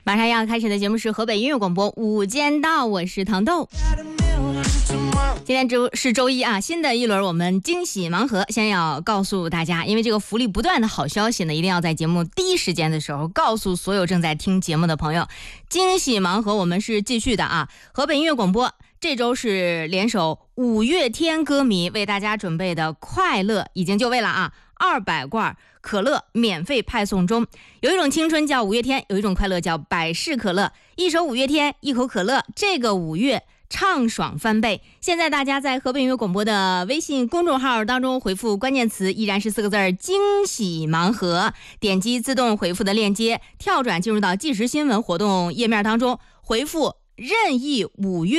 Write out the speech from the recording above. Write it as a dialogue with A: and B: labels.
A: 马上要开始的节目是河北音乐广播午间到，我是糖豆。今天是周一啊，新的一轮我们惊喜盲盒，先要告诉大家，因为这个福利不断的好消息呢，一定要在节目第一时间的时候告诉所有正在听节目的朋友。惊喜盲盒我们是继续的啊，河北音乐广播这周是联手五月天歌迷为大家准备的快乐已经就位了啊，200罐可乐免费派送中。有一种青春叫五月天，有一种快乐叫百事可乐，一首五月天，一口可乐，这个5月畅爽翻倍。现在大家在河北音乐广播的微信公众号当中回复关键词依然是4个字惊喜盲盒，点击自动回复的链接，跳转进入到即时新闻活动页面当中，回复任意5月